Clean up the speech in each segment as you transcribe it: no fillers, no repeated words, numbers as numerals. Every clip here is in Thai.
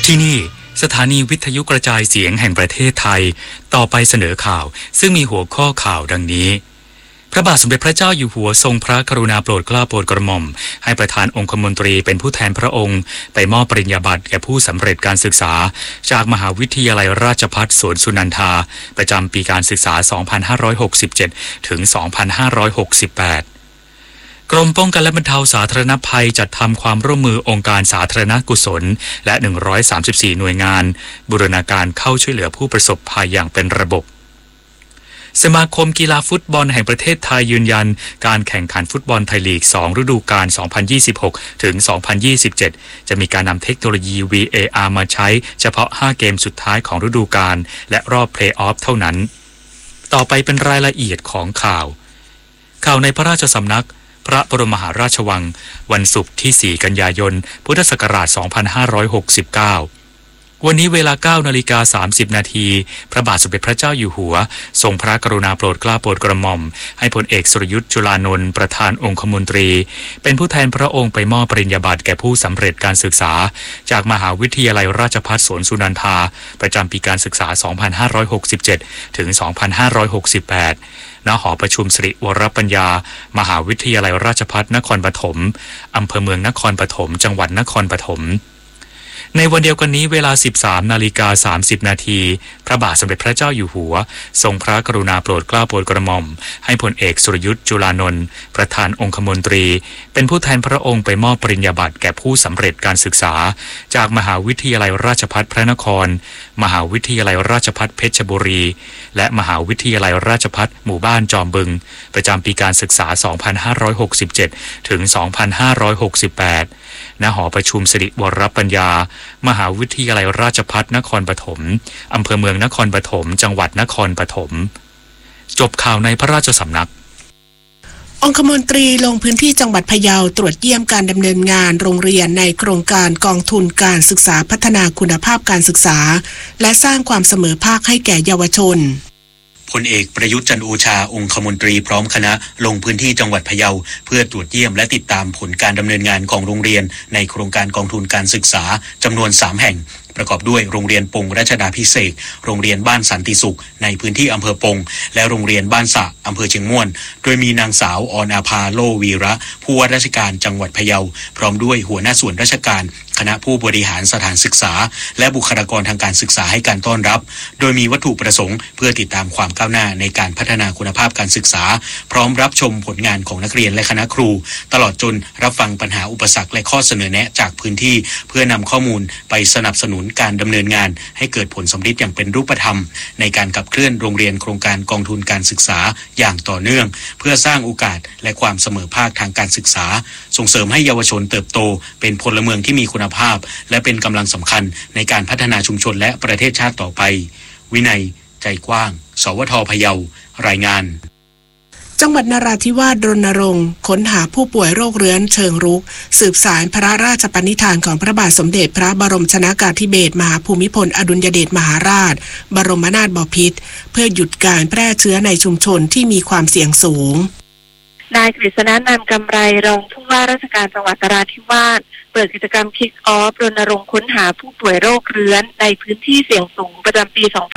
ที่นี่สถานีวิทยุกระจายเสียงแห่งประเทศไทยต่อไปเสนอข่าวซึ่งมีหัวข้อข่าวดังนี้พระบาทสมเด็จพระเจ้าอยู่หัวทรงพระกรุณาโปรดเกล้าโปรดกระหม่อมให้ประธานองคมนตรีเป็นผู้แทนพระองค์ไปมอบปริญญาบัตรแก่ผู้สำเร็จการศึกษาจากมหาวิทยาลัยราชภัฏสวนสุนันทาประจำปีการศึกษา 2567 ถึง 2568กรมป้องกันและบรรเทาสาธารณภัยจัดทำความร่วมมือองค์การสาธารณกุศลและ134หน่วยงานบูรณาการเข้าช่วยเหลือผู้ประสบภัยอย่างเป็นระบบสมาคมกีฬาฟุตบอลแห่งประเทศไทยยืนยันการแข่งขันฟุตบอลไทยลีก2ฤดูกาล 2026 ถึง 2027 จะมีการนำเทคโนโลยี VAR มาใช้เฉพาะ5เกมสุดท้ายของฤดูกาลและรอบเพลย์ออฟเท่านั้นต่อไปเป็นรายละเอียดของข่าวในพระราชสำนักพระบรมมหาราชวังวันศุกร์ที่ 4 กันยายน พุทธศักราช 2569 วันนี้เวลา 9:30 นาทีพระบาทสมเด็จพระเจ้าอยู่หัวทรงพระกรุณาโปรดเกล้าโปรดกระหม่อมให้พลเอกสุรยุทธ์จุลานนท์ประธานองคมนตรีเป็นผู้แทนพระองค์ไปมอบปริญญาบัตรแก่ผู้สำเร็จการศึกษาจากมหาวิทยาลัยราชภัฏสวนสุนันทาประจำปีการศึกษา 2567 ถึง 2568 ณ หอประชุมสิริวรปัญญามหาวิทยาลัยราชภัฏนครปฐมอำเภอเมืองนครปฐมจังหวัดนครปฐมในวันเดียวกันนี้เวลา 13:30 นาทีพระบาทสมเด็จพระเจ้าอยู่หัวทรงพระกรุณาโปรดเกล้าโปรดกระหม่อมให้พลเอกสุรยุทธ์จุลานนท์ประธานองคมนตรีเป็นผู้แทนพระองค์ไปมอบปริญญาบัตรแก่ผู้สำเร็จการศึกษาจากมหาวิทยาลัยราชภัฏพระนครมหาวิทยาลัยราชภัฏเพชรบุรีและมหาวิทยาลัยราชภัฏหมู่บ้านจอมบึงประจำปีการศึกษา 2567 ถึง 2568 ณ หอประชุมสิริวรปัญญามหาวิทยาลัยราชภัฏนครปฐมอำเภอเมืองนครปฐมจังหวัดนครปฐมจบข่าวในพระราชสำนักองคมนตรีลงพื้นที่จังหวัดพะเยาตรวจเยี่ยมการดำเนินงานโรงเรียนในโครงการกองทุนการศึกษาพัฒนาคุณภาพการศึกษาและสร้างความเสมอภาคให้แก่เยาวชนพลเอกประยุทธ์จันทร์โอชาองคมนตรีพร้อมคณะลงพื้นที่จังหวัดพะเยาเพื่อตรวจเยี่ยมและติดตามผลการดำเนินงานของโรงเรียนในโครงการกองทุนการศึกษาจำนวน3แห่งประกอบด้วยโรงเรียนปงรัชดาภิเษกโรงเรียนบ้านสันติสุขในพื้นที่อำเภอปงและโรงเรียนบ้านสะอำเภอเชียงม่วนโดยมีนางสาวอนาภาโลวีระผู้ว่าราชการจังหวัดพะเยาพร้อมด้วยหัวหน้าส่วนราชการคณะผู้บริหารสถานศึกษาและบุคลากรทางการศึกษาให้การต้อนรับโดยมีวัตถุประสงค์เพื่อติดตามความก้าวหน้าในการพัฒนาคุณภาพการศึกษาพร้อมรับชมผลงานของนักเรียนและคณะครูตลอดจนรับฟังปัญหาอุปสรรคและข้อเสนอแนะจากพื้นที่เพื่อนำข้อมูลไปสนับสนุนการดำเนินงานให้เกิดผลสำเร็จอย่างเป็นรูปธรรมในการขับเคลื่อนโรงเรียนโครงการกองทุนการศึกษาอย่างต่อเนื่องเพื่อสร้างโอกาสและความเสมอภาคทางการศึกษาส่งเสริมให้เยาวชนเติบโตเป็นพลเมืองที่มีคุณภาพและเป็นกำลังสำคัญในการพัฒนาชุมชนและประเทศชาติต่อไปวินัยใจกว้างสวท.พะเยารายงานจังหวัดนราธิวาสรณรงค์ค้นหาผู้ป่วยโรคเรื้อนเชิงรุกสืบสารพระราชปณิธานของพระบาทสมเด็จพระบรมชนกาธิเบศรมหาภูมิพลอดุลยเดชมหาราชบรมนาถบพิตรเพื่อหยุดการแพร่เชื้อในชุมชนที่มีความเสี่ยงสูงนายกฤษณนันท์กำไรรองผู้ว่าราชการจังหวัดนราธิวาสเปิดกิจกรรมคิกออฟรณรงค์ค้นหาผู้ป่วยโรคเรื้อนในพื้นที่เสี่ยงสูงประจำปี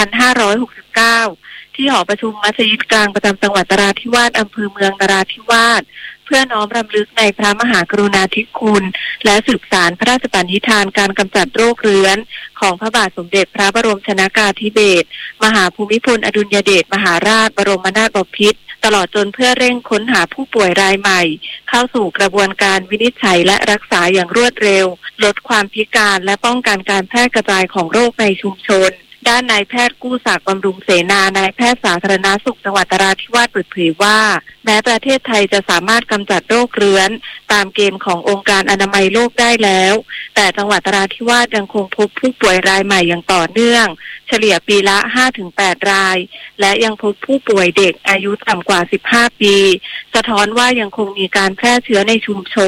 2569 ที่หอประชุมมัสยิดกลางประจำจังหวัดนราธิวาสอำเภอเมืองนราธิวาสเพื่อน้อมรำลึกในพระมหากรุณาธิคุณและสืบสานพระราชปณิธานการกำจัดโรคเรื้อนของพระบาทสมเด็จพระบรมชนกาธิเบศรมหาภูมิพลอดุลยเดชมหาราชบรมนาถบพิตรตลอดจนเพื่อเร่งค้นหาผู้ป่วยรายใหม่เข้าสู่กระบวนการวินิจฉัยและรักษาอย่างรวดเร็วลดความพิการและป้องกันการแพร่กระจายของโรคในชุมชนด้านนายแพทย์กู้ศักดิ์บำรุงเสนานายแพทย์สาธารณสุขจังหวัดนราธิวาสเปิดเผยว่าแม้ประเทศไทยจะสามารถกำจัดโรคเรื้อนตามเกณฑ์ขององค์การอนามัยโลกได้แล้วแต่จังหวัดนราธิวาสยังคงพบผู้ป่วยรายใหม่อย่างต่อเนื่องเฉลี่ยปีละ 5-8 รายและยังพบผู้ป่วยเด็กอายุต่ำกว่า15 ปีสะท้อนว่ายังคงมีการแพร่เชื้อในชุมชน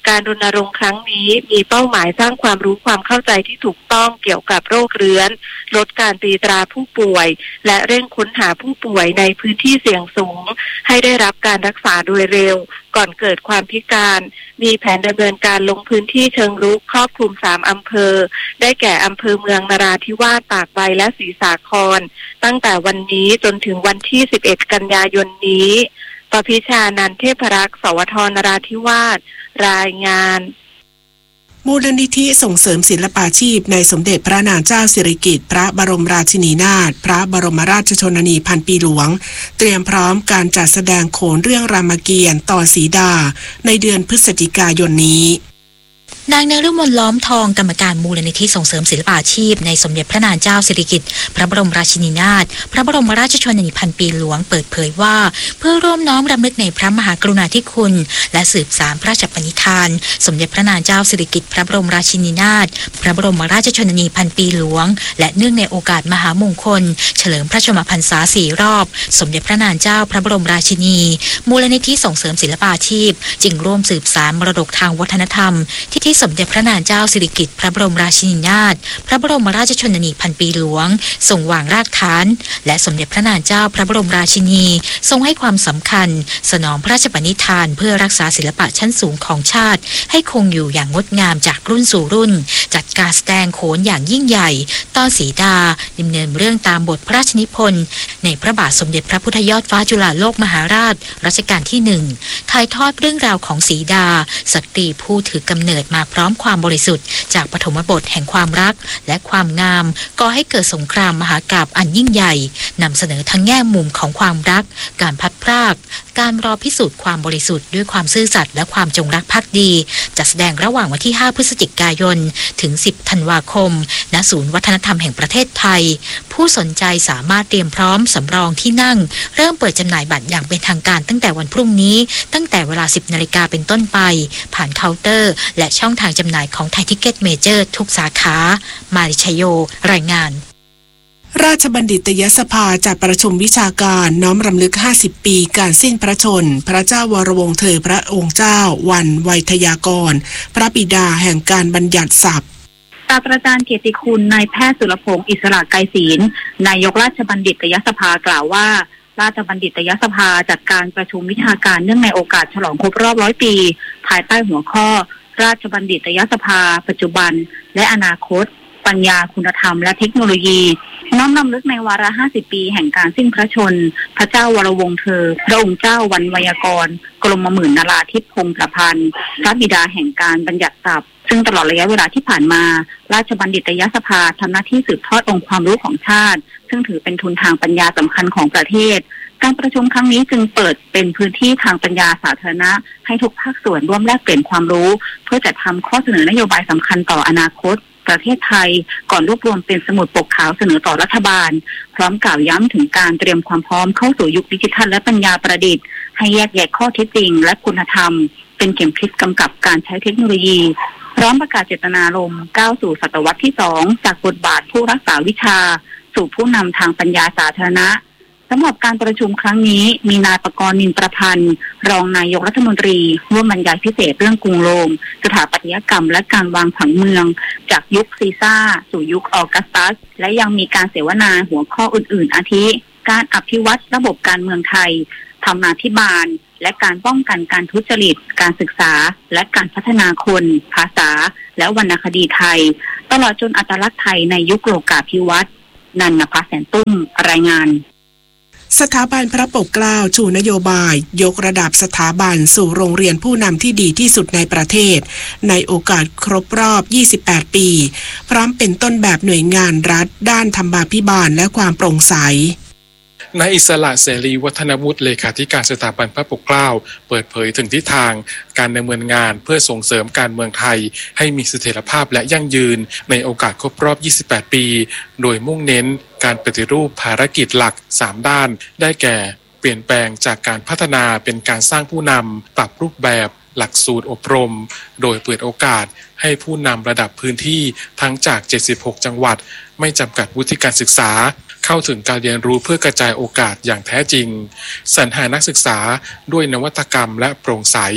การรณรงค์ครั้งนี้มีเป้าหมายสร้างความรู้ความเข้าใจที่ถูกต้องเกี่ยวกับโรคเรื้อนลดการตีตราผู้ป่วยและเร่งค้นหาผู้ป่วยในพื้นที่เสี่ยงสูงให้ได้รับการรักษาโดยเร็วก่อนเกิดความพิการมีแผนดำเนินการลงพื้นที่เชิงรุกครอบคลุม3อำเภอได้แก่อำเภอเมืองนราธิวาสตากใบและศรีสาครตั้งแต่วันนี้จนถึงวันที่11กันยายนนี้ปพิชานันท์เทพรักษ์สวทนราธิวาสรายงานมูลนิธิส่งเสริมศิลปาชีพในสมเด็จพระนางเจ้าสิริกิติ์พระบรมราชินีนาถพระบรมราชชนนีพันปีหลวงเตรียมพร้อมการจัดแสดงโขนเรื่องรามเกียรติ์ต่อสีดาในเดือนพฤศจิกายนนี้นางนฤมลล้อมทองกรรมการมูลนิธิส่งเสริมศิลปาชีพในสมเด็จพระนางเจ้าสิริกิติ์พระบรมราชินีนาถพระบรมราชชนนีพันปีหลวงเปิดเผยว่าเพื่อร่วมน้อมรำลึกในพระมหากรุณาธิคุณและสืบสานพระราชปณิธานสมเด็จพระนางเจ้าสิริกิติ์พระบรมราชินีนาถพระบรมราชชนนีพันปีหลวงและเนื่องในโอกาสมหามงคลเฉลิมพระชนมพรรษา4 รอบสมเด็จพระนางเจ้าพระบรมราชินีมูลนิธิส่งเสริมศิลปาชีพจึงร่วมสืบสานมรดกทางวัฒนธรรมที่สมเด็จพระนางเจ้าสิริกิติ์พระบรมราชินีนาถพระบรมราชชนนีพันปีหลวงทรงวางรากฐานและสมเด็จพระนางเจ้าพระบรมราชินีทรงให้ความสำคัญสนองพระราชปณิธานเพื่อรักษาศิลปะชั้นสูงของชาติให้คงอยู่อย่างงดงามจากรุ่นสู่รุ่นจัดการแสดงโขนอย่างยิ่งใหญ่ต้อนสีดาดำเนินเรื่องตามบทพระราชนิพนธ์ในพระบาทสมเด็จพระพุทธยอดฟ้าจุฬาโลกมหาราชรัชกาลที่1ถ่ายทอดเรื่องราวของสีดาสตรีผู้ถือกำเนิดมาพร้อมความบริสุทธิ์จากปฐมบทแห่งความรักและความงามก่อให้เกิดสงครามมหากาพย์อันยิ่งใหญ่นำเสนอทั้งแง่มุมของความรักการพัดพรากการรอพิสูจน์ความบริสุทธิ์ด้วยความซื่อสัตย์และความจงรักภักดีจัดแสดงระหว่างวันที่5 พฤศจิกายนถึง10 ธันวาคมณศูนย์วัฒนธรรมแห่งประเทศไทยผู้สนใจสามารถเตรียมพร้อมสำรองที่นั่งเริ่มเปิดจำหน่ายบัตรอย่างเป็นทางการตั้งแต่วันพรุ่งนี้ตั้งแต่เวลา 10 นาฬิกาเป็นต้นไปผ่านเคาน์เตอร์และช่องทางจำหน่ายของไทยทิกเก็ตเมเจอร์ทุกสาขามาริชโยรายงานราชบัณฑิตยสภาจัดประชุมวิชาการน้อมรำลึก50 ปีการสิ้นพระชนพระเจ้าวรวงศ์เธอพระองค์เจ้าวันไวยทยากรพระบิดาแห่งการบัญญัติศัพท์ศาสตราจารย์เกียรติคุณนายแพทย์สุรพงศ์อิสระไกรศีลนายกราชบัณฑิตยสภากล่าวว่าราชบัณฑิตยสภาจัดการประชุมวิชาการเนื่องในโอกาสฉลองครบรอบ100 ปีภายใต้หัวข้อราชบัณฑิตยสภาปัจจุบันและอนาคตปัญญาคุณธรรมและเทคโนโลยีน้อมรำลึกในวาระ50 ปีแห่งการสิ้นพระชนพระเจ้าวรวงศ์เธอพระองค์เจ้าวันไวยากรกรมหมื่นนราธิปพงศ์ประพันธ์พระบิดาแห่งการบัญญัติศัพท์ซึ่งตลอดระยะเวลาที่ผ่านมาราชบัณฑิตยสภาทำหน้าที่สืบทอดองค์ความรู้ของชาติซึ่งถือเป็นทุนทางปัญญาสำคัญของประเทศการประชุมครั้งนี้จึงเปิดเป็นพื้นที่ทางปัญญาสาธารณะให้ทุกภาคส่วนร่วมแลกเปลี่ยนความรู้เพื่อจัดทำข้อเสนอนโยบายสำคัญต่ออนาคตประเทศไทยก่อนรวบรวมเป็นสมุดปกขาวเสนอต่อรัฐบาลพร้อมกล่าวย้ำถึงการเตรียมความพร้อมเข้าสู่ยุคดิจิทัลและปัญญาประดิษฐ์ให้แยกแยะข้อเท็จจริงและคุณธรรมเป็นเข็มทิศกำกับการใช้เทคโนโลยีพร้อมประกาศเจตนารมณ์ก้าวสู่ศตวรรษที่2จากบทบาทผู้รักษาวิชาสู่ผู้นำทางปัญญาสาธารณะสำหรับการประชุมครั้งนี้มีนายปกรณ์นินประพันธ์รองนายกรัฐมนตรีร่วมบรรยายพิเศษเรื่องกรุงโรมสถาปัตยกรรมและการวางผังเมืองจากยุคซีซ่าสู่ยุคออกัสตัสและยังมีการเสวนาหัวข้ออื่นๆอาทิการอภิวัตระบบการเมืองไทยธรรมาภิบาลและการป้องกันการทุจริตการศึกษาและการพัฒนาคนภาษาและวรรณคดีไทยตลอดจนอัตลักษณ์ไทยในยุคโลกาภิวัตน์นันนภาแสนตุ้มรายงานสถาบันพระปกเกล้าชูนโยบายยกระดับสถาบันสู่โรงเรียนผู้นำที่ดีที่สุดในประเทศในโอกาสครบรอบ28 ปีพร้อมเป็นต้นแบบหน่วยงานรัฐด้านธรรมาภิบาลและความโปร่งใสนายอิสระเสรีวัฒนวุฒิเลขาธิการสถาบันพระปกเกล้าเปิดเผยถึงทิศทางการดำเนินงานเพื่อส่งเสริมการเมืองไทยให้มีเสถียรภาพและยั่งยืนในโอกาสครบรอบ28 ปีโดยมุ่งเน้นการปฏิรูปภารกิจหลัก3ด้านได้แก่เปลี่ยนแปลงจากการพัฒนาเป็นการสร้างผู้นำปรับรูปแบบหลักสูตรอบรมโดยเปิดโอกาสให้ผู้นำระดับพื้นที่ทั้งจาก76 จังหวัดไม่จำกัดวุฒิการศึกษาเข้าถึงการเรียนรู้เพื่อกระจายโอกาสอย่างแท้จริงสรรหานักศึกษาด้วยนวัตกรรมและโปร่งใส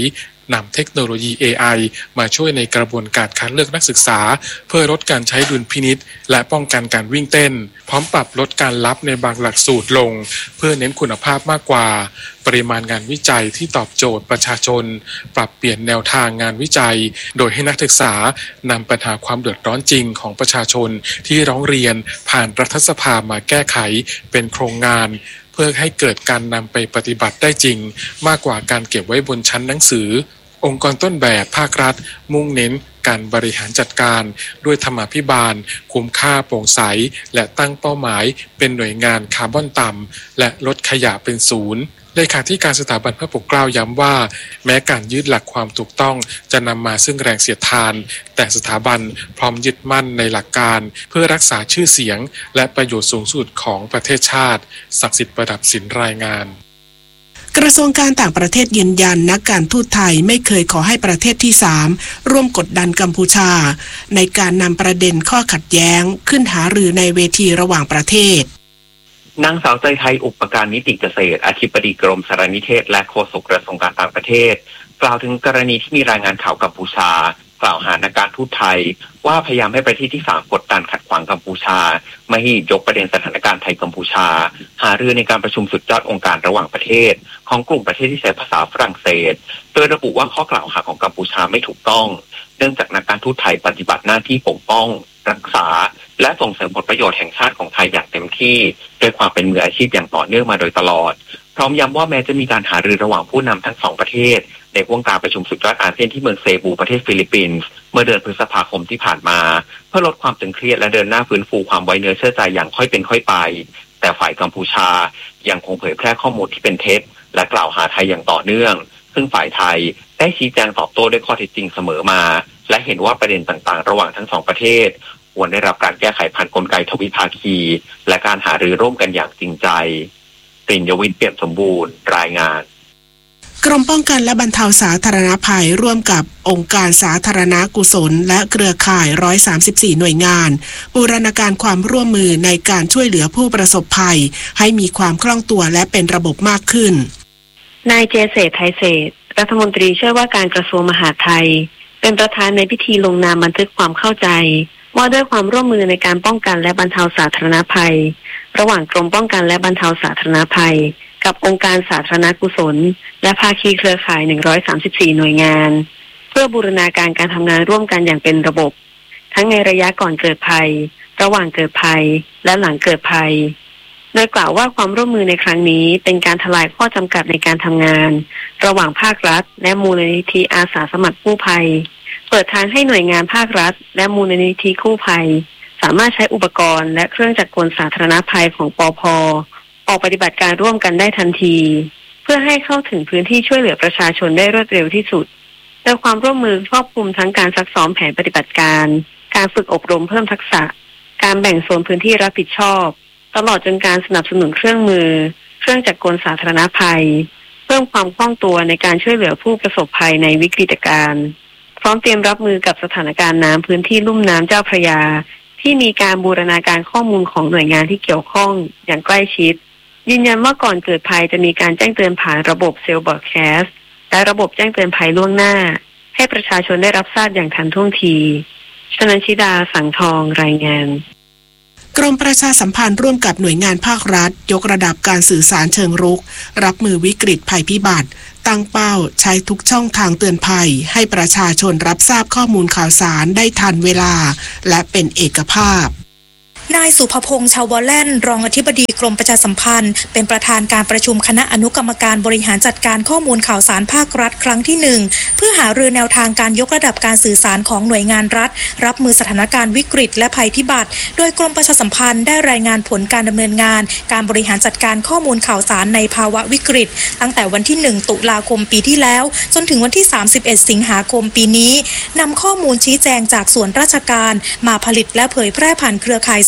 นำเทคโนโลยี AI มาช่วยในกระบวนการคัดเลือกนักศึกษาเพื่อลดการใช้ดุลพินิจและป้องกันการวิ่งเต้นพร้อมปรับลดการรับในบางหลักสูตรลงเพื่อเน้นคุณภาพมากกว่าปริมาณงานวิจัยที่ตอบโจทย์ประชาชนปรับเปลี่ยนแนวทางงานวิจัยโดยให้นักศึกษานำปัญหาความเดือดร้อนจริงของประชาชนที่ร้องเรียนผ่านรัฐสภามาแก้ไขเป็นโครงงานเพื่อให้เกิดการนำไปปฏิบัติได้จริงมากกว่าการเก็บไว้บนชั้นหนังสือองค์กรต้นแบบภาครัฐมุ่งเน้นการบริหารจัดการด้วยธรรมาภิบาลคุ้มค่าโปร่งใสและตั้งเป้าหมายเป็นหน่วยงานคาร์บอนต่ำและลดขยะเป็นศูนย์เลขาธิการสถาบันพระปกเกล้าย้ำว่าแม้การยึดหลักความถูกต้องจะนำมาซึ่งแรงเสียดทานแต่สถาบันพร้อมยึดมั่นในหลักการเพื่อรักษาชื่อเสียงและประโยชน์สูงสุดของประเทศชาติศักดิ์สิทธิ์ประดับศิลป์รายงานกระทรวงการต่างประเทศยืนยันนักการทูตไทยไม่เคยขอให้ประเทศที่3ร่วมกดดันกัมพูชาในการนำประเด็นข้อขัดแย้งขึ้นหารือในเวทีระหว่างประเทศนางสาวใจไทยอุปการนิติเกษตรอธิบดีกรมสารนิเทศและโฆษกกระทรวงการต่างประเทศกล่าวถึงกรณีที่มีรายงานข่าวกัมพูชากล่าวหานักการทูตไทยว่าพยายามให้ประเทศที่3กดดันขัดขวางกัมพูชาไม่ให้ยกประเด็นสถานการณ์ไทยกัมพูชาหารือในการประชุมสุดยอดองค์การระหว่างประเทศของกลุ่มประเทศที่ใช้ภาษาฝรั่งเศสโดยระบุว่าข้อกล่าวหาของกัมพูชาไม่ถูกต้องเนื่องจากนักการทูตไทยปฏิบัติหน้าที่ปกป้องรักษาและส่งเสริมผลประโยชน์แห่งชาติของไทยอย่างเต็มที่ด้วยความเป็นมืออาชีพอย่างต่อเนื่องมาโดยตลอดพร้อมย้ำว่าแม้จะมีการหารือระหว่างผู้นำทั้ง2ประเทศในวงการประชุมสุดยอดอาเซียนที่เมืองเซบูประเทศฟิลิปปินส์เมื่อเดือนพฤษภาคมที่ผ่านมาเพื่อลดความตึงเครียดและเดินหน้าฟื้นฟูความไว้เนื้อเชื่อใจอย่างค่อยเป็นค่อยไปแต่ฝ่ายกัมพูชายังคงเผยแพร่ข้อมูลที่เป็นเท็จและกล่าวหาไทยอย่างต่อเนื่องซึ่งฝ่ายไทยได้ชี้แจงตอบโต้ด้วยข้อเท็จจริงเสมอมาและเห็นว่าประเด็นต่างๆระหว่างทั้ง2ประเทศควรได้รับการแก้ไขผ่านกลไกทวิภาคีและการหารือร่วมกันอย่างจริงใจปริญญวิทย์เปี่ยมสมบูรณ์รายงานกรมป้องกันและบรรเทาสาธารณภัยร่วมกับองค์การสาธารณกุศลและเครือข่าย134หน่วยงานบูรณาการความร่วมมือในการช่วยเหลือผู้ประสบภัยให้มีความคล่องตัวและเป็นระบบมากขึ้นนายเจเศรษฐ์ไทยเศรษฐ์รัฐมนตรีช่วยว่าการกระทรวงมหาดไทยเป็นประธานในพิธีลงนามบันทึกความเข้าใจว่าด้วยความร่วมมือในการป้องกันและบรรเทาสาธารณภัยระหว่างกรมป้องกันและบรรเทาสาธารณภัยกับองค์การสาธารณกุศลและภาคีเครือข่าย134หน่วยงานเพื่อบูรณาการการทำงานร่วมกันอย่างเป็นระบบทั้งในระยะก่อนเกิดภัยระหว่างเกิดภัยและหลังเกิดภัยโดยกล่าวว่าความร่วมมือในครั้งนี้เป็นการทลายข้อจำกัดในการทำงานระหว่างภาครัฐและมูลนิธิอาสาสมัครกู้ภัยเปิดทางให้หน่วยงานภาครัฐและมูลนิธิกู้ภัยสามารถใช้อุปกรณ์และเครื่องจักรกลสาธารณภัยของปภ.ออกปฏิบัติการร่วมกันได้ทันทีเพื่อให้เข้าถึงพื้นที่ช่วยเหลือประชาชนได้รวดเร็วที่สุดโดยความร่วมมือครอบคลุมทั้งการซักซ้อมแผนปฏิบัติการการฝึกอบรมเพิ่มทักษะการแบ่งโซนพื้นที่รับผิดชอบตลอดจนการสนับสนุนเครื่องมือเครื่องจักรกลสาธารณภัยเพิ่มความคล่องตัวในการช่วยเหลือผู้ประสบภัยในวิกฤตการณ์พร้อมเตรียมรับมือกับสถานการณ์น้ำพื้นที่ลุ่มน้ำเจ้าพระยาที่มีการบูรณาการข้อมูลของหน่วยงานที่เกี่ยวข้องอย่างใกล้ชิดยืนยันว่าก่อนเกิดภัยจะมีการแจ้งเตือนผ่านระบบเซลล์บอร์ดแคสต์และระบบแจ้งเตือนภัยล่วงหน้าให้ประชาชนได้รับทราบอย่างทันท่วงทีชนันชิดาสังทองรายงานกรมประชาสัมพันธ์ร่วมกับหน่วยงานภาครัฐยกระดับการสื่อสารเชิงรุกรับมือวิกฤตภัยพิบัติตั้งเป้าใช้ทุกช่องทางเตือนภัยให้ประชาชนรับทราบข้อมูลข่าวสารได้ทันเวลาและเป็นเอกภาพนายสุภพงษ์ชาวแล่นรองอธิบดีกรมประชาสัมพันธ์เป็นประธานการประชุมคณะอนุกรรมการบริหารจัดการข้อมูลข่าวสารภาครัฐครั้งที่1เพื่อหารือแนวทางการยกระดับการสื่อสารของหน่วยงานรัฐรับมือสถานการณ์วิกฤตและภัยพิบัติโดยกรมประชาสัมพันธ์ได้รายงานผลการดำเนินงานการบริหารจัดการข้อมูลข่าวสารในภาวะวิกฤตตั้งแต่วันที่1ตุลาคมปีที่แล้วจนถึงวันที่31สิงหาคมปีนี้นำข้อมูลชี้แจงจากส่วนราชการมาผลิตและเผยแพร่ผ่านเครือข่ายสื่อ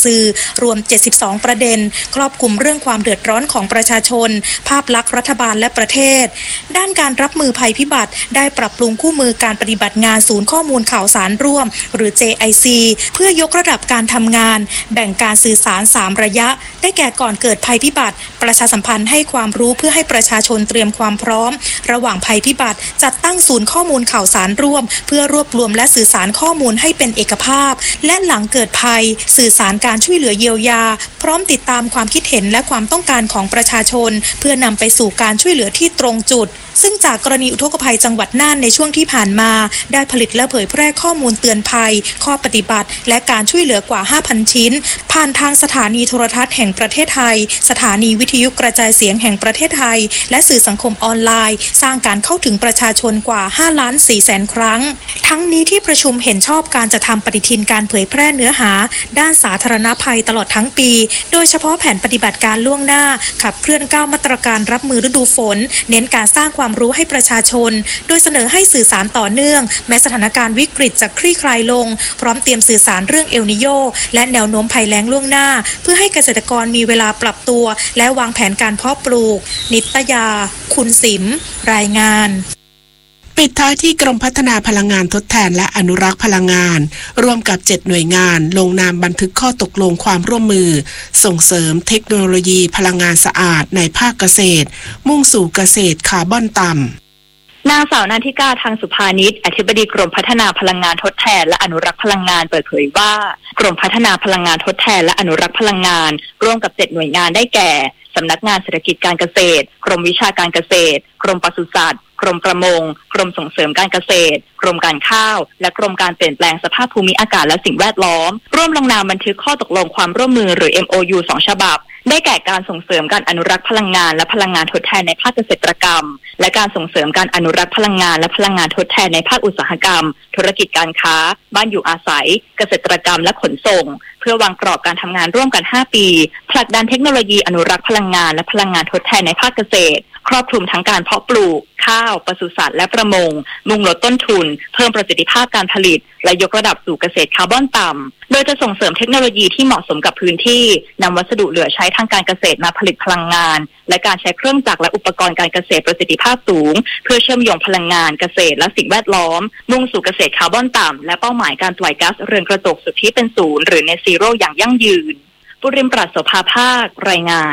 สื่อรวม72ประเด็นครอบคลุมเรื่องความเดือดร้อนของประชาชนภาพลักษณ์รัฐบาลและประเทศด้านการรับมือภัยพิบัติได้ปรับปรุงคู่มือการปฏิบัติงานศูนย์ข้อมูลข่าวสารร่วมหรือ JIC เพื่อยกระดับการทำงานแบ่งการสื่อสาร3ระยะได้แก่ก่อนเกิดภัยพิบัติประชาสัมพันธ์ให้ความรู้เพื่อให้ประชาชนเตรียมความพร้อมระหว่างภัยพิบัติจัดตั้งศูนย์ข้อมูลข่าวสารร่วมเพื่อรวบรวมและสื่อสารข้อมูลให้เป็นเอกภาพและหลังเกิดภัยสื่อสารการช่วยเหลือเยียวยาพร้อมติดตามความคิดเห็นและความต้องการของประชาชนเพื่อนำไปสู่การช่วยเหลือที่ตรงจุดซึ่งจากกรณีอุทกภัยจังหวัดน่านในช่วงที่ผ่านมาได้ผลิตและเผยแพร่ข้อมูลเตือนภัยข้อปฏิบัติและการช่วยเหลือกว่า 5,000 ชิ้นผ่านทางสถานีโทรทัศน์แห่งประเทศไทยสถานีวิทยุกระจายเสียงแห่งประเทศไทยและสื่อสังคมออนไลน์สร้างการเข้าถึงประชาชนกว่า 5,400,000 ครั้งทั้งนี้ที่ประชุมเห็นชอบการจะทำปฏิทินการเผยแพร่เนื้อหาด้านสาธารณภัยตลอดทั้งปีโดยเฉพาะแผนปฏิบัติการล่วงหน้าขับเคลื่อน9มาตรการรับมือฤดูฝนเน้นการสร้างความรู้ให้ประชาชนโดยเสนอให้สื่อสารต่อเนื่องแม้สถานการณ์วิกฤตจะคลี่คลายลงพร้อมเตรียมสื่อสารเรื่องเอลนิโญและแนวโน้มภัยแล้งล่วงหน้าเพื่อให้เกษตรกรมีเวลาปรับตัวและวางแผนการเพาะปลูกนิตยาคุณสิมรายงานปิดท้ายที่กรมพัฒนาพลังงานทดแทนและอนุรักษ์พลังงานร่วมกับ7หน่วยงานลงนามบันทึกข้อตกลงความร่วมมือส่งเสริมเทคโนโลยีพลังงานสะอาดในภาคเกษตรมุ่งสู่เกษตรคาร์บอนต่ำนางสาวนันทิกาทางสุภานิชอธิบดีกรมพัฒนาพลังงานทดแทนและอนุรักษ์พลังงานเปิดเผยว่ากรมพัฒนาพลังงานทดแทนและอนุรักษ์พลังงานร่วมกับ7หน่วยงานได้แก่สำนักงานเศรษฐกิจการเกษตรกรมวิชาการเกษตรกรมปศุสัตว์กรมประมงกรมส่งเสริมการเกษตรกรมการข้าวและกรมการเปลี่ยนแปลงสภาพภูมิอากาศและสิ่งแวดล้อมร่วมลงนามบันทึกข้อตกลงความร่วมมือหรือ MOU 2 ฉบับได้แก่การส่งเสริมการอนุรักษ์พลังงานและพลังงานทดแทนในภาคเกษตรกรรมและการส่งเสริมการอนุรักษ์พลังงานและพลังงานทดแทนในภาคอุตสาหกรรมธุรกิจการค้าบ้านอยู่อาศัยเกษตรกรรมและขนส่งเพื่อวางกรอบการทำงานร่วมกัน5ปีผลักดันเทคโนโลยีอนุรักษ์พลังงานและพลังงานทดแทนในภาคเกษตรครอบคลุมทั้งการเพาะปลูกข้าวปศุสัตว์และประมงมุ่งลดต้นทุนเพิ่มประสิทธิภาพการผลิตและยกระดับสู่เกษตรคาร์บอนต่ำโดยจะส่งเสริมเทคโนโลยีที่เหมาะสมกับพื้นที่นำวัสดุเหลือใช้ทางการเกษตรมาผลิตพลังงานและการใช้เครื่องจักรและอุปกรณ์การเกษตรประสิทธิภาพสูงเพื่อเชื่อมโยงพลังงานเกษตรและสิ่งแวดล้อมมุ่งสู่เกษตรคาร์บอนต่ำและเป้าหมายการปล่อยก๊าซเรือนกระจกสุทธิเป็นศูนย์หรือ Net Zero อย่างยั่งยืนปุริมปราศโสภาภาครายงาน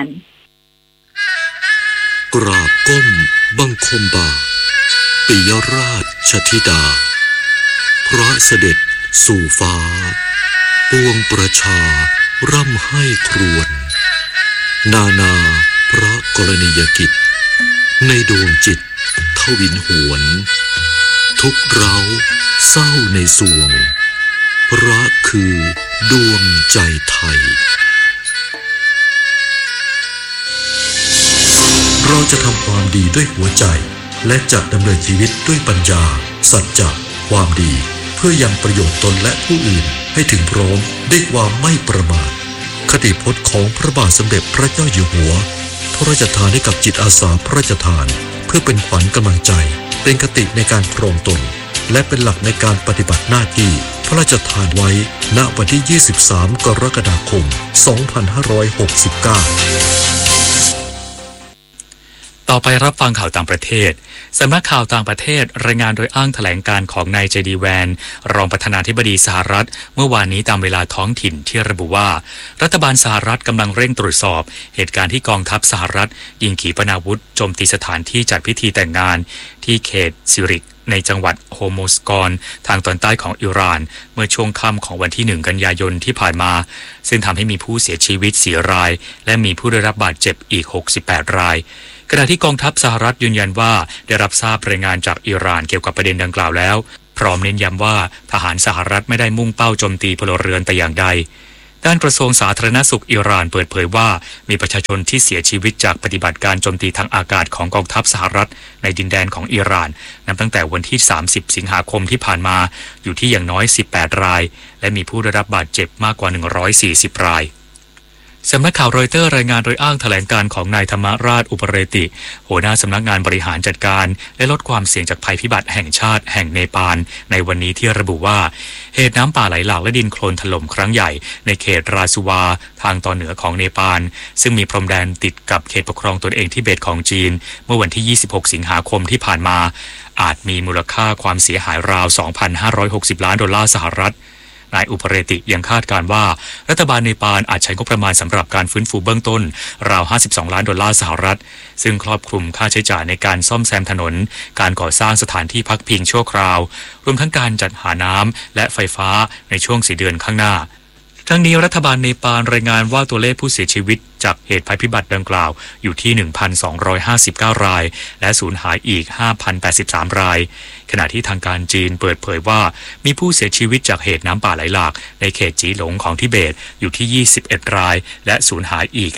กราบก้มบังคมบาปิยราชธิดาพระเสด็จสู่ฟ้าปวงประชาร่ำให้ครวญนานาพระกรณียกิจในดวงจิตทวินหวนทุกเร้าเศร้าในสวงพระคือดวงใจไทยเราจะทำความดีด้วยหัวใจและจะดำเนินชีวิตด้วยปัญญาสัจจะความดีเพื่อยังประโยชน์ตนและผู้อื่นให้ถึงพร้อมด้วยความไม่ประมาทคติพจน์ของพระบาทสมเด็จพระเจ้าอยู่หัวพระราชทานให้กับจิตอาสาพระราชทานเพื่อเป็นขวัญกำลังใจเป็นคติในการครองตนและเป็นหลักในการปฏิบัติหน้าที่พระราชทานไว้ณวันที่23กรกฎาคม2569 ต่อไปรับฟังข่าวต่างประเทศสำนักข่าวต่างประเทศรายงานโดยอ้างแถลงการของนายเจดีแวนรองประธานาธิบดีสหรัฐเมื่อวานนี้ตามเวลาท้องถิ่นที่ระบุว่ารัฐบาลสหรัฐกำลังเร่งตรวจสอบเหตุการณ์ที่กองทัพสหรัฐยิงขีปนาวุธโจมตีสถานที่จัดพิธีแต่งงานที่เขตซิริกในจังหวัดโฮโมสกอนทางตอนใต้ของอิหร่านเมื่อช่วงค่ำของวันที่1กันยายนที่ผ่านมาซึ่งทำให้มีผู้เสียชีวิต4รายและมีผู้ได้รับบาดเจ็บอีก68รายขณะที่กองทัพสหรัฐยืนยันว่าได้รับทราบรายงานจากอิหร่านเกี่ยวกับประเด็นดังกล่าวแล้วพร้อมเน้นย้ำว่าทหารสหรัฐไม่ได้มุ่งเป้าโจมตีพลเรือนแต่อย่างใดด้านกระทรวงสาธารณสุขอิหร่านเปิดเผยว่ามีประชาชนที่เสียชีวิตจากปฏิบัติการโจมตีทางอากาศของกองทัพสหรัฐในดินแดนของอิหร่านนับตั้งแต่วันที่30สิงหาคมที่ผ่านมาอยู่ที่อย่างน้อย18รายและมีผู้ได้รับบาดเจ็บมากกว่า140รายสำนักข่าวรอยเตอร์รายงานโดยอ้างแถลงการของนายธรรมราชอุปเรติหัวหน้าสำนักงานบริหารจัดการและลดความเสี่ยงจากภัยพิบัติแห่งชาติแห่งเนปาลในวันนี้ที่ระบุว่าเหตุน้ำป่าไหลหลากและดินโคลนถล่มครั้งใหญ่ในเขตราสุวาทางตอนเหนือของเนปาลซึ่งมีพรมแดนติดกับเขตปกครองตนเองทิเบตของจีนเมื่อวันที่ 26 สิงหาคมที่ผ่านมาอาจมีมูลค่าความเสียหายราว 2,560 ล้านดอลลาร์สหรัฐนายอุปเรติยังคาดการณ์ว่ารัฐบาลเนปาลอาจใช้งบประมาณสำหรับการฟื้นฟูเบื้องต้นราว 52 ล้านดอลลาร์สหรัฐซึ่งครอบคลุมค่าใช้จ่ายในการซ่อมแซมถนนการก่อสร้างสถานที่พักพิงชั่วคราวรวมทั้งการจัดหาน้ำและไฟฟ้าในช่วง4 เดือนข้างหน้าทั้งนี้รัฐบาลเนปาลรายงานว่าตัวเลขผู้เสียชีวิตจากเหตุภัยพิบัติดังกล่าวอยู่ที่ 1,259 รายและสูญหายอีก 5,083 รายขณะที่ทางการจีนเปิดเผยว่ามีผู้เสียชีวิตจากเหตุน้ำป่าไหลหลากในเขตจีหลงของทิเบตอยู่ที่ 21 รายและสูญหายอีก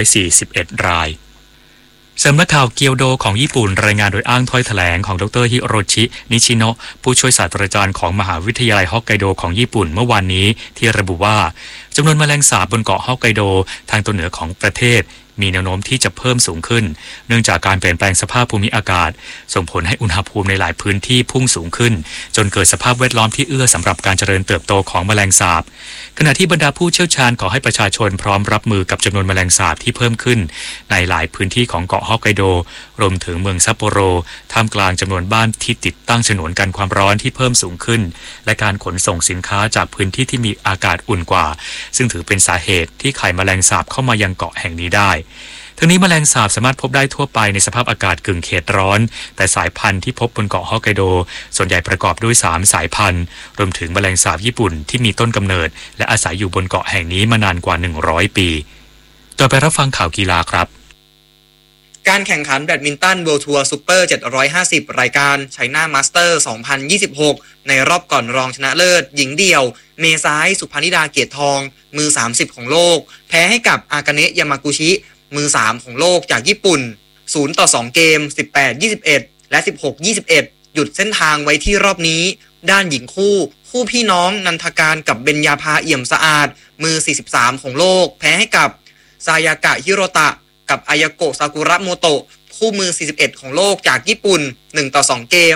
541 รายสำนักข่าวเกียวโดของญี่ปุ่นรายงานโดยอ้างถ้อยแถลงของดรฮิโรชินิชิโนะผู้ช่วยศาสตราจารย์ของมหาวิทยาลัยฮอกไกโดของญี่ปุ่นเมื่อวานนี้ที่ระบุว่าจำนวนแมลงสาบบนเกาะฮอกไกโดทางตอนเหนือของประเทศมีแนวโน้มที่จะเพิ่มสูงขึ้นเนื่องจากการเปลี่ยนแปลงสภาพภูมิอากาศส่งผลให้อุณหภูมิในหลายพื้นที่พุ่งสูงขึ้นจนเกิดสภาพแวดล้อมที่เอื้อสำหรับการเจริญเติบโตของแมลงสาบขณะที่บรรดาผู้เชี่ยวชาญขอให้ประชาชนพร้อมรับมือกับจำนวนแมลงสาบที่เพิ่มขึ้นในหลายพื้นที่ของเกาะฮอกไกโดรวมถึงเมืองซัปโปโรท่ามกลางจำนวนบ้านที่ติดตั้งฉนวนกันความร้อนที่เพิ่มสูงขึ้นและการขนส่งสินค้าจากพื้นที่ที่มีอากาศอุ่นกว่าซึ่งถือเป็นสาเหตุที่ไข่แมลงสาบเข้ามายังเกาะแห่งนี้ได้ทั้งนี้แมลงสาบสามารถพบได้ทั่วไปในสภาพอากาศกึ่งเขตร้อนแต่สายพันธุ์ที่พบบนเกาะฮอกไกโดส่วนใหญ่ประกอบด้วย3 สายพันธุ์รวมถึงแมลงสาบญี่ปุ่นที่มีต้นกำเนิดและอาศัยอยู่บนเกาะแห่งนี้มานานกว่า100 ปีต่อไปรับฟังข่าวกีฬาครับการแข่งขันแบดมินตัน World Tour Super 750 รายการ China Master 2026 ในรอบก่อนรองชนะเลิศหญิงเดี่ยวเมษายสุภานิดาเกียรติทองมือ30ของโลกแพ้ให้กับอากาเนะยามากุชิมือ3ของโลกจากญี่ปุ่น0-2เกม 18-21 และ 16-21 หยุดเส้นทางไว้ที่รอบนี้ด้านหญิงคู่พี่น้องนันทการกับเบญญาภาเอี่ยมสะอาดมือ43ของโลกแพ้ให้กับซายากะฮิโรตะกับอายาโกะซากุระโมโตะคู่มือ41ของโลกจากญี่ปุ่น1-2เกม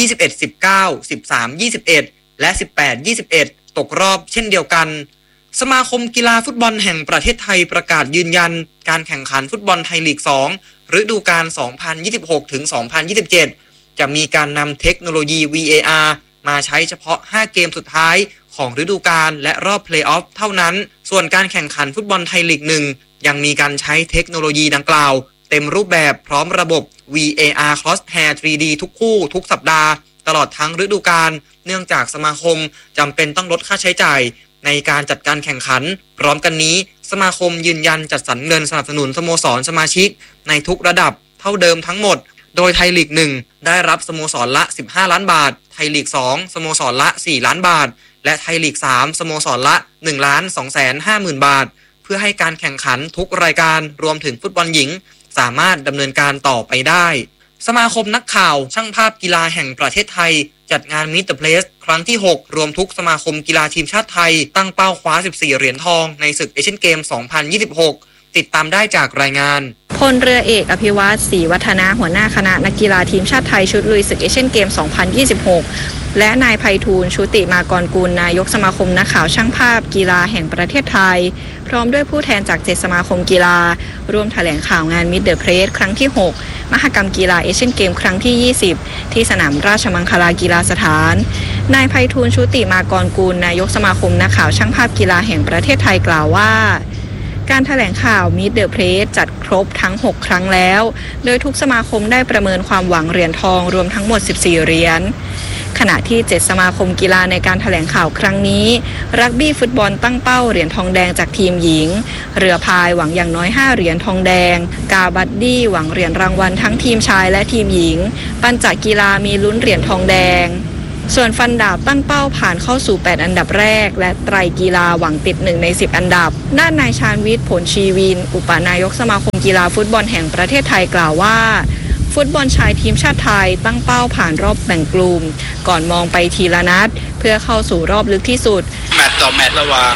21-19 13-21 และ 18-21 ตกรอบเช่นเดียวกันสมาคมกีฬาฟุตบอลแห่งประเทศไทยประกาศยืนยันการแข่งขันฟุตบอลไทยลีก2ฤดูกาล 2026-2027 จะมีการนำเทคโนโลยี VAR มาใช้เฉพาะ5เกมสุดท้ายของฤดูกาลและรอบเพลย์ออฟเท่านั้นส่วนการแข่งขันฟุตบอลไทยลีก1ยังมีการใช้เทคโนโลยีดังกล่าวเต็มรูปแบบพร้อมระบบ VAR Crosshair 3D ทุกคู่ทุกสัปดาห์ตลอดทั้งฤดูกาลเนื่องจากสมาคมจำเป็นต้องลดค่าใช้จ่ายในการจัดการแข่งขันพร้อมกันนี้สมาคมยืนยันจัดสรรเงินสนับสนุนสโมสรสมาชิกในทุกระดับเท่าเดิมทั้งหมดโดยไทยลีก1ได้รับสโมสรละ15ล้านบาทไทยลีก2สโมสรละ4ล้านบาทและไทยลีก3สโมสรละ1,250,000 บาทเพื่อให้การแข่งขันทุกรายการรวมถึงฟุตบอลหญิงสามารถดำเนินการต่อไปได้สมาคมนักข่าวช่างภาพกีฬาแห่งประเทศไทยจัดงาน Meet the Press ครั้งที่6รวมทุกสมาคมกีฬาทีมชาติไทยตั้งเป้าคว้า14เหรียญทองในศึกเอเชียนเกม 2026 ติดตามได้จากรายงานพลเรือเอกอภิวัตรศรีวัฒนาหัวหน้าคณะนักกีฬาทีมชาติไทยชุดลุยศึกเอเชียนเกม 2026 และนายไพฑูรย์ชุติมากรกุลนายกสมาคมนักข่าวช่างภาพกีฬาแห่งประเทศไทยพร้อมด้วยผู้แทนจาก7สมาคมกีฬาร่วมแถลงข่าวงาน Meet the Press ครั้งที่6มหกรรมกีฬาเอเชียนเกมครั้งที่20ที่สนามราชมังคลากีฬาสถานนายไพฑูรย์ชุติมากรกุลนายกสมาคมนักข่าวช่างภาพกีฬาแห่งประเทศไทยกล่าวว่าการแถลงข่าว Meet the Press จัดครบทั้ง6ครั้งแล้วโดยทุกสมาคมได้ประเมินความหวังเหรียญทองรวมทั้งหมด14เหรียญขณะที่7สมาคมกีฬาในการแถลงข่าวครั้งนี้รักบี้ฟุตบอลตั้งเป้าเหรียญทองแดงจากทีมหญิงเรือพายหวังอย่างน้อย5เหรียญทองแดงกาบัดดี้หวังเหรียญรางวัลทั้งทีมชายและทีมหญิงปัญจกีฬามีลุ้นเหรียญทองแดงส่วนฟันดาบตั้งเป้าผ่านเข้าสู่8อันดับแรกและไตรกีฬาหวังติด1ใน10อันดับด้านนายชาญวิทย์ผลชีวินอุปนายกสมาคมกีฬาฟุตบอลแห่งประเทศไทยกล่าวว่าฟุตบอลชายทีมชาติไทยตั้งเป้าผ่านรอบแบ่งกลุ่มก่อนมองไปทีละนัดเพื่อเข้าสู่รอบลึกที่สุดแมตช์ต่อแมตช์ระหว่าง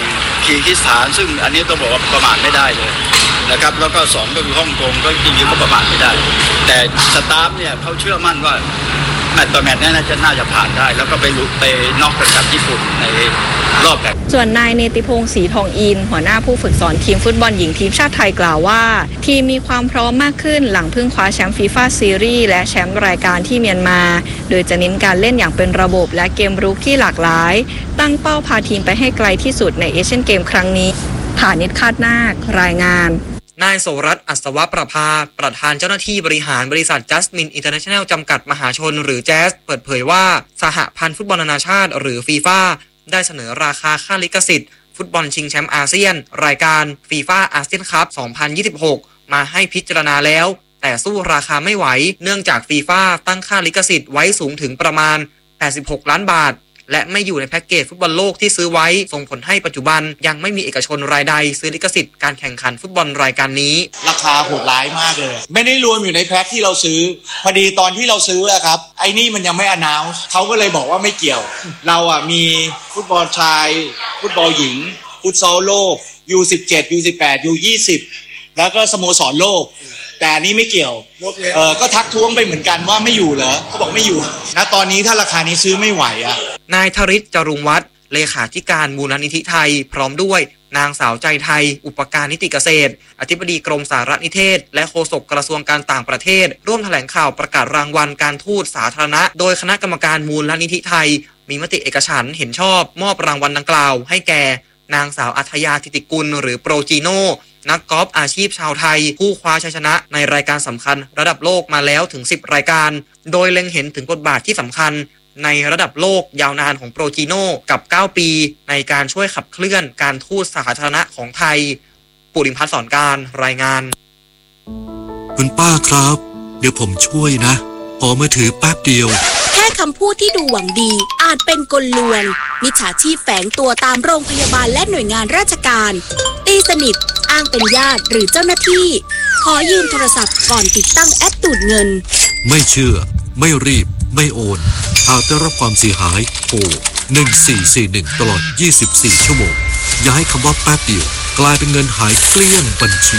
คีร์กิสถานซึ่งอันนี้ต้องบอกว่าประมาทไม่ได้เลยนะครับแล้วก็2ก็คือฮ่องกงก็จริงๆก็ประมาทไม่ได้แต่สตาฟเนี่ยเขาเชื่อมั่นว่าแมตช์ต่อแมตช์นี้น่าจะผ่านได้แล้วก็ไปน็อกกันกับญี่ปุ่นในรอบแบ่งส่วนนายเนติพงศ์ศรีทองอินหัวหน้าผู้ฝึกสอนทีมฟุตบอลหญิงทีมชาติไทยกล่าวว่าทีมมีความพร้อมมากขึ้นหลังเพิ่งคว้าแชมป์ฟีฟ่าซีรีส์และแชมป์รายการที่เมียนมาโดยจะเน้นการเล่นอย่างเป็นระบบและเกมรุกที่หลากหลายตั้งเป้าพาทีมไปให้ไกลที่สุดในเอเชียนเกมครั้งนี้ฐานิชคาดนาครายงานนายโสรัตน์อัศวประภาประธานเจ้าหน้าที่บริหารบริษัทจัสมินอินเตอร์เนชั่นแนลจำกัดมหาชนหรือแจ๊สเปิดเผยว่าสหพันธ์ฟุตบอลนานาชาติหรือฟีฟ่าได้เสนอราคาค่าลิขสิทธิ์ฟุตบอลชิงแชมป์อาเซียนรายการฟีฟ่าอาเซียนคัพ 2026 มาให้พิจารณาแล้วแต่สู้ราคาไม่ไหวเนื่องจากฟีฟ่าตั้งค่าลิขสิทธิ์ไว้สูงถึงประมาณ86 ล้านบาทและไม่อยู่ในแพ็กเกจฟุตบอลโลกที่ซื้อไว้ส่งผลให้ปัจจุบันยังไม่มีเอกชนรายใดซื้อลิขสิทธิ์การแข่งขันฟุตบอลรายการนี้ราคาโหดร้ายมากเลยไม่ได้รวมอยู่ในแพ็คที่เราซื้อพอดีตอนที่เราซื้ออะครับไอ้นี่มันยังไม่อนาลซ์เขาก็เลยบอกว่าไม่เกี่ยวเราอะมีฟุตบอลชายฟุตบอลหญิงฟุตซอลโลก U17 U18 U20 แล้วก็สโมสรโลกแต่อันนี้ไม่เกี่ยวก็ทักท้วงไปเหมือนกันว่าไม่อยู่เหรอเขาบอกไม่อยู่ณตอนนี้ถ้าราคานี้ซื้อไม่ไหวอะนายธริศจรุงวัฒน์เลขาธิการมูลนิธิไทยพร้อมด้วยนางสาวใจไทยอุปการนิติเกษตรอธิบดีกรมสารนิเทศและโฆษกกระทรวงการต่างประเทศร่วมแถลงข่าวประกาศรางวัลการทูตสาธารณะโดยคณะกรรมการมูลนิธิไทยมีมติเอกฉันท์เห็นชอบมอบรางวัลดังกล่าวให้แก่นางสาวอัธยาธิติกุลหรือโปรจีโนนักกอล์ฟอาชีพชาวไทยผู้คว้าชัยชนะในรายการสำคัญระดับโลกมาแล้วถึง10รายการโดยเล็งเห็นถึงบทบาทที่สำคัญในระดับโลกยาวนานของโปรจีโนกับ9ปีในการช่วยขับเคลื่อนการทูตสาธารณะของไทยปุริมพัฒน์สอนการรายงานคุณป้าครับเดี๋ยวผมช่วยนะขอมือถือแป๊บเดียวแค่คำพูดที่ดูหวังดีอาจเป็นกลลวงมิจฉาชีพแฝงตัวตามโรงพยาบาลและหน่วยงานราชการตีสนิทอ้างเป็นญาติหรือเจ้าหน้าที่ขอยืมโทรศัพท์ก่อนติดตั้งแอปดูดเงินไม่เชื่อไม่รีบไม่โอนหากได้รับความเสียหายโทร1441ตลอด24ชั่วโมงอย่าให้คำว่าแป๊บเดียวกลายเป็นเงินหายเกลี้ยงบัญชี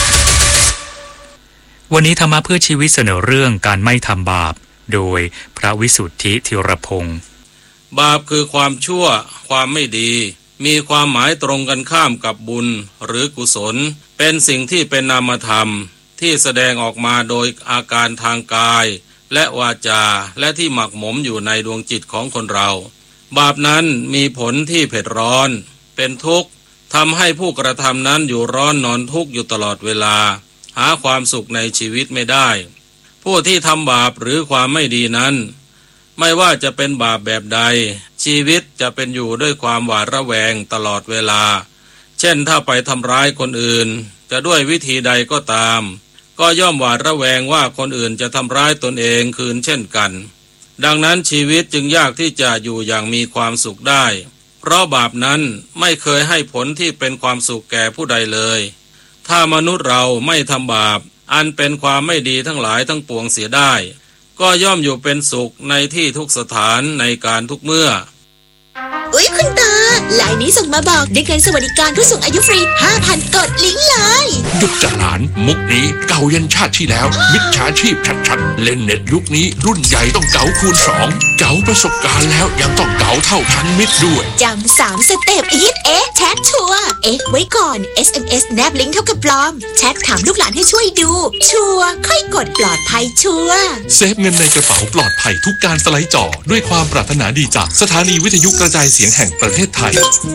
วันนี้ธรรมะเพื่อชีวิตเสนอเรื่องการไม่ทำบาปโดยพระวิสุทธิธีรพงศ์บาปคือความชั่วความไม่ดีมีความหมายตรงกันข้ามกับบุญหรือกุศลเป็นสิ่งที่เป็นนามธรรมที่แสดงออกมาโดยอาการทางกายและวาจาและที่หมักหมมอยู่ในดวงจิตของคนเราบาปนั้นมีผลที่เผ็ดร้อนเป็นทุกข์ทำให้ผู้กระทำนั้นอยู่ร้อนนอนทุกข์อยู่ตลอดเวลาหาความสุขในชีวิตไม่ได้ผู้ที่ทำบาปหรือความไม่ดีนั้นไม่ว่าจะเป็นบาปแบบใดชีวิตจะเป็นอยู่ด้วยความหวาดระแวงตลอดเวลาเช่นถ้าไปทำร้ายคนอื่นจะด้วยวิธีใดก็ตามก็ย่อมหวาดระแวงว่าคนอื่นจะทำร้ายตนเองคืนเช่นกันดังนั้นชีวิตจึงยากที่จะอยู่อย่างมีความสุขได้เพราะบาปนั้นไม่เคยให้ผลที่เป็นความสุขแก่ผู้ใดเลยถ้ามนุษย์เราไม่ทำบาปอันเป็นความไม่ดีทั้งหลายทั้งปวงเสียได้ก็ย่อมอยู่เป็นสุขในที่ทุกสถานในการทุกเมื่ออุ๊ยคุณตาไลน์นี้ส่งมาบอกได้เงินสวัสดิการผู้สูงอายุฟรี 5,000 กดลิงก์เลยหยุดจัดหลานมุกนี้เก่ายันชาติที่แล้วมิจฉาชีพชัดๆเล่นเน็ตยุคนี้รุ่นใหญ่ต้องเก๋าคูณ2เก๋าประสบการณ์แล้วยังต้องเก๋าเท่าทันมิตรด้วยจำ3 สเต็ปอีทแชทชัวร์ไว้ก่อน SMS แนบลิงก์เท่ากับปลอมแชทถามลูกหลานให้ช่วยดูชัวร์ค่อยกดปลอดภัยชัวร์เซฟเงินในกระเป๋าปลอดภัยทุกการสไลด์จอด้วยความปรารถนาดีจากสถานีวิทยุกระจายเสียงแห่งประเทศไทย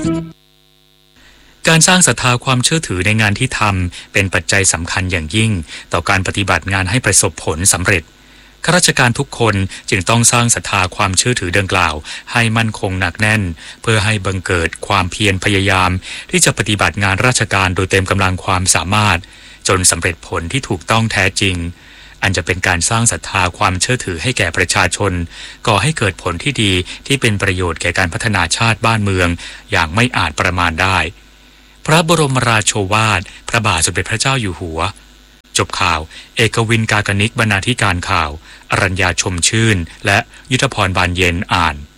การสร้างศรัทธาความเชื่อถือในงานที่ทำเป็นปัจจัยสำคัญอย่างยิ่งต่อการปฏิบัติงานให้ประสบผลสำเร็จข้าราชการทุกคนจึงต้องสร้างศรัทธาความเชื่อถือดังกล่าวให้มั่นคงหนักแน่นเพื่อให้บังเกิดความเพียรพยายามที่จะปฏิบัติงานราชการโดยเต็มกำลังความสามารถจนสำเร็จผลที่ถูกต้องแท้จริงอันจะเป็นการสร้างศรัทธาความเชื่อถือให้แก่ประชาชนก่อให้เกิดผลที่ดีที่เป็นประโยชน์แก่การพัฒนาชาติบ้านเมืองอย่างไม่อาจประมาณได้พระบรมราโชวาทพระบาทสมเด็จพระเจ้าอยู่หัวจบข่าวเอกวินกากนิกบรรณาธิการข่าวอรัญญาชมชื่นและยุทธพรบานเย็นอ่าน